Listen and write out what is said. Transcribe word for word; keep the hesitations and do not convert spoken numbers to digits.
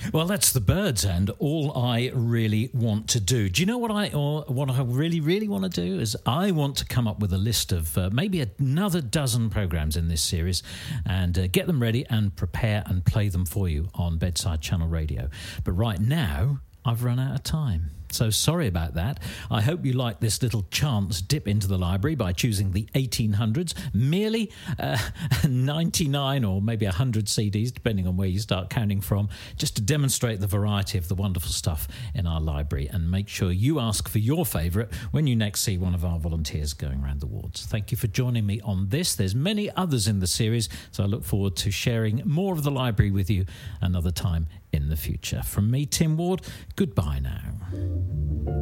Well, that's the Byrds and All I Really Want to Do. Do you know what I or what I really, really want to do is I want to come up with a list of uh, maybe another dozen programs in this series and uh, get them ready and prepare and play them for you on Bedside Channel Radio. But right now, I've run out of time. So sorry about that. I hope you like this little chance dip into the library by choosing the eighteen hundreds, merely uh, ninety-nine or maybe one hundred C Ds, depending on where you start counting from, just to demonstrate the variety of the wonderful stuff in our library. And make sure you ask for your favourite when you next see one of our volunteers going around the wards. Thank you for joining me on this. There's many others in the series, so I look forward to sharing more of the library with you another time in the future. From me, Tim Ward, goodbye now.